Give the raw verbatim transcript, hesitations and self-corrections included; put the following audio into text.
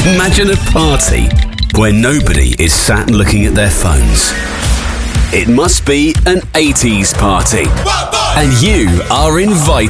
Imagine a party where nobody is sat looking at their phones. It must be an eighties party. And you are invited.